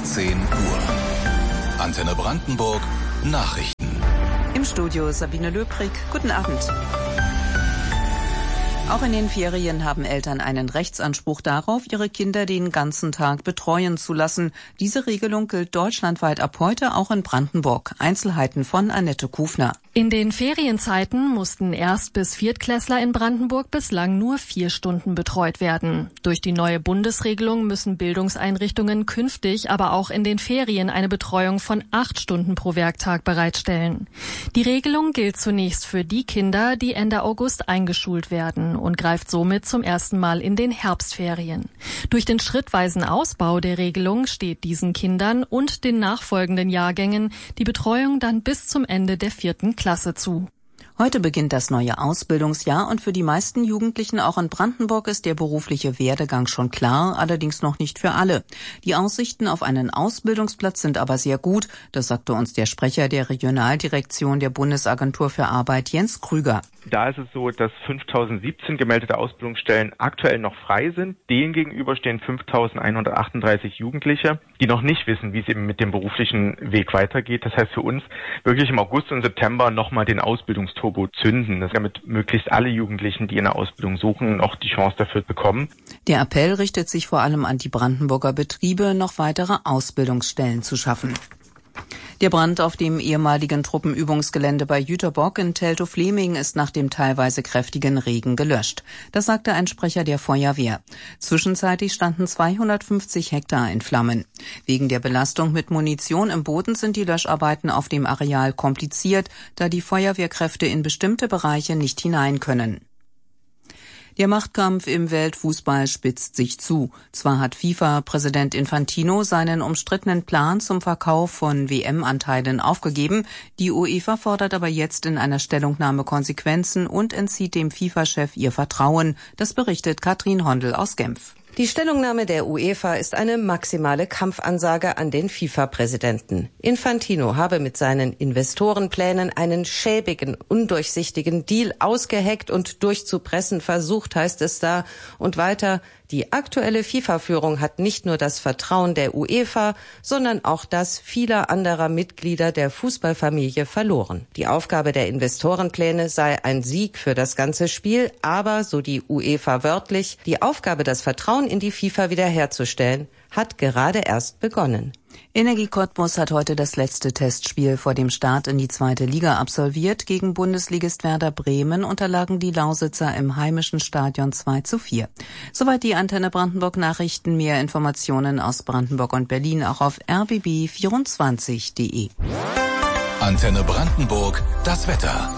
17 Uhr. Antenne Brandenburg, Nachrichten. Im Studio Sabine Löbrig. Guten Abend. Auch in den Ferien haben Eltern einen Rechtsanspruch darauf, ihre Kinder den ganzen Tag betreuen zu lassen. Diese Regelung gilt deutschlandweit ab heute auch in Brandenburg. Einzelheiten von Annette Kufner. In den Ferienzeiten mussten Erst- bis Viertklässler in Brandenburg bislang nur 4 Stunden betreut werden. Durch die neue Bundesregelung müssen Bildungseinrichtungen künftig aber auch in den Ferien eine Betreuung von 8 Stunden pro Werktag bereitstellen. Die Regelung gilt zunächst für die Kinder, die Ende August eingeschult werden und greift somit zum ersten Mal in den Herbstferien. Durch den schrittweisen Ausbau der Regelung steht diesen Kindern und den nachfolgenden Jahrgängen die Betreuung dann bis zum Ende der 4. Klasse zu. Heute beginnt das neue Ausbildungsjahr und für die meisten Jugendlichen auch in Brandenburg ist der berufliche Werdegang schon klar, allerdings noch nicht für alle. Die Aussichten auf einen Ausbildungsplatz sind aber sehr gut, das sagte uns der Sprecher der Regionaldirektion der Bundesagentur für Arbeit, Jens Krüger. Da ist es so, dass 5.017 gemeldete Ausbildungsstellen aktuell noch frei sind. Denen gegenüber stehen 5.138 Jugendliche, die noch nicht wissen, wie es eben mit dem beruflichen Weg weitergeht. Das heißt für uns wirklich im August und September nochmal den Ausbildungsturbo zünden, damit möglichst alle Jugendlichen, die eine Ausbildung suchen, auch die Chance dafür bekommen. Der Appell richtet sich vor allem an die Brandenburger Betriebe, noch weitere Ausbildungsstellen zu schaffen. Der Brand auf dem ehemaligen Truppenübungsgelände bei Jüterbock in Teltow-Fleming ist nach dem teilweise kräftigen Regen gelöscht. Das sagte ein Sprecher der Feuerwehr. Zwischenzeitlich standen 250 Hektar in Flammen. Wegen der Belastung mit Munition im Boden sind die Löscharbeiten auf dem Areal kompliziert, da die Feuerwehrkräfte in bestimmte Bereiche nicht hinein können. Der Machtkampf im Weltfußball spitzt sich zu. Zwar hat FIFA-Präsident Infantino seinen umstrittenen Plan zum Verkauf von WM-Anteilen aufgegeben, die UEFA fordert aber jetzt in einer Stellungnahme Konsequenzen und entzieht dem FIFA-Chef ihr Vertrauen. Das berichtet Katrin Hondel aus Genf. Die Stellungnahme der UEFA ist eine maximale Kampfansage an den FIFA-Präsidenten. Infantino habe mit seinen Investorenplänen einen schäbigen, undurchsichtigen Deal ausgeheckt und durchzupressen versucht, heißt es da. Und weiter, die aktuelle FIFA-Führung hat nicht nur das Vertrauen der UEFA, sondern auch das vieler anderer Mitglieder der Fußballfamilie verloren. Die Aufgabe der Investorenpläne sei ein Sieg für das ganze Spiel, aber, so die UEFA wörtlich, die Aufgabe, das Vertrauen in die FIFA wiederherzustellen, hat gerade erst begonnen. Energie Cottbus hat heute das letzte Testspiel vor dem Start in die 2. Liga absolviert. Gegen Bundesligist Werder Bremen unterlagen die Lausitzer im heimischen Stadion 2:4. Soweit die Antenne Brandenburg Nachrichten. Mehr Informationen aus Brandenburg und Berlin auch auf rbb24.de. Antenne Brandenburg, das Wetter.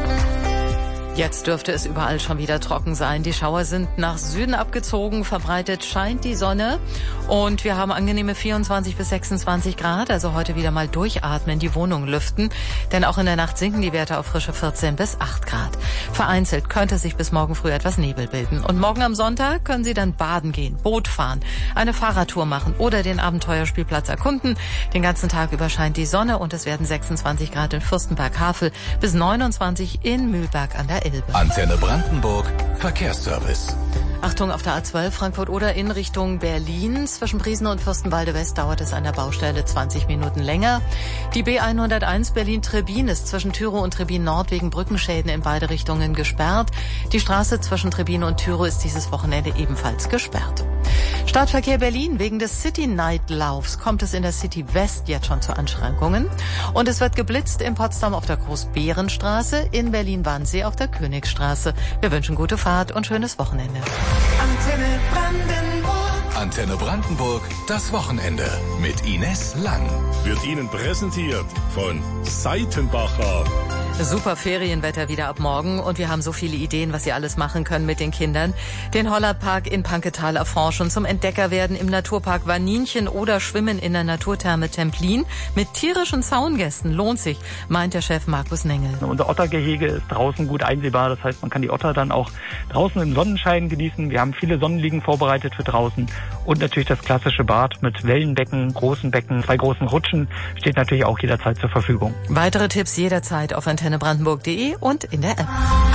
Jetzt dürfte es überall schon wieder trocken sein. Die Schauer sind nach Süden abgezogen, verbreitet scheint die Sonne und wir haben angenehme 24 bis 26 Grad, also heute wieder mal durchatmen, die Wohnung lüften, denn auch in der Nacht sinken die Werte auf frische 14 bis 8 Grad. Vereinzelt könnte sich bis morgen früh etwas Nebel bilden und morgen am Sonntag können Sie dann baden gehen, Boot fahren, eine Fahrradtour machen oder den Abenteuerspielplatz erkunden. Den ganzen Tag über scheint die Sonne und es werden 26 Grad in Fürstenberg-Havel bis 29 in Mühlberg an der Elbe. Antenne Brandenburg, Verkehrsservice. Achtung, auf der A12 Frankfurt-Oder in Richtung Berlin. Zwischen Briesen und Fürstenwalde-West dauert es an der Baustelle 20 Minuten länger. Die B101 Berlin-Trebin ist zwischen Tyrow und Trebin-Nord wegen Brückenschäden in beide Richtungen gesperrt. Die Straße zwischen Trebin und Tyrow ist dieses Wochenende ebenfalls gesperrt. Stadtverkehr Berlin. Wegen des City-Night-Laufs kommt es in der City West jetzt schon zu Anschränkungen. Und es wird geblitzt in Potsdam auf der Groß-Behren-Straße, in Berlin-Wannsee auf der Königsstraße. Wir wünschen gute Fahrt und schönes Wochenende. Antenne Brandenburg. Antenne Brandenburg, das Wochenende mit Ines Lang. Wird Ihnen präsentiert von Seitenbacher. Super Ferienwetter wieder ab morgen und wir haben so viele Ideen, was Sie alles machen können mit den Kindern. Den Hollerpark in Panketal erforschen, zum Entdecker werden im Naturpark Waninchen oder schwimmen in der Naturtherme Templin mit tierischen Zaungästen. Lohnt sich, meint der Chef Markus Nengel. Unser Ottergehege ist draußen gut einsehbar, das heißt, man kann die Otter dann auch draußen im Sonnenschein genießen. Wir haben viele Sonnenliegen vorbereitet für draußen und natürlich das klassische Bad mit Wellenbecken, großen Becken, 2 großen Rutschen steht natürlich auch jederzeit zur Verfügung. Weitere Tipps jederzeit auf antennebrandenburg.de und in der App.